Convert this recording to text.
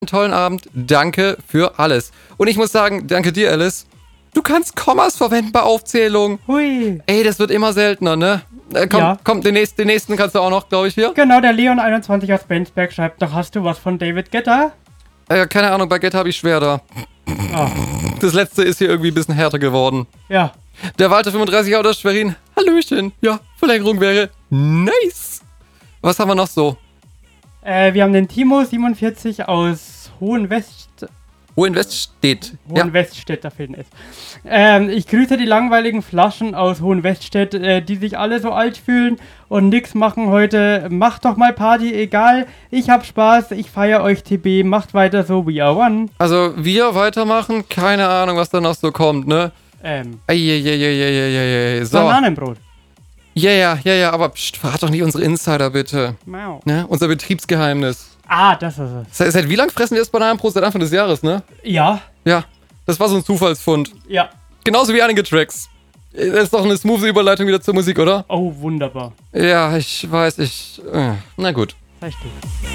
tollen Abend. Danke für alles. Und ich muss sagen, danke dir, Alice. Du kannst Kommas verwenden bei Aufzählung. Hui. Ey, das wird immer seltener, ne? Komm, den nächsten kannst du auch noch, glaube ich, hier. Genau, der Leon21 aus Bensberg schreibt noch, hast du was von David Guetta? Keine Ahnung, bei Get habe ich schwer da. Oh. Das letzte ist hier irgendwie ein bisschen härter geworden. Ja. Der Walter35 aus Schwerin. Hallöchen. Ja, Verlängerung wäre nice. Was haben wir noch so? Wir haben den Timo47 aus Hohenweststedt. Hohenweststedt, da fehlt ein S. Ich grüße die langweiligen Flaschen aus Hohenweststedt, die sich alle so alt fühlen und nix machen heute. Macht doch mal Party, egal. Ich hab Spaß, ich feier euch TB. Macht weiter so, we are one. Also, wir weitermachen? Keine Ahnung, was da noch so kommt, ne? So. Bananenbrot. Ja, aber pst, verrat doch nicht unsere Insider, bitte. Mau. Ne? Unser Betriebsgeheimnis. Ah, das ist es. Seit wie lang fressen wir das Bananenbrot? Seit Anfang des Jahres, ne? Ja. Ja, das war so ein Zufallsfund. Ja. Genauso wie einige Tracks. Das ist doch eine smooth Überleitung wieder zur Musik, oder? Oh, wunderbar. Ja, ich weiß, na gut. Sei still.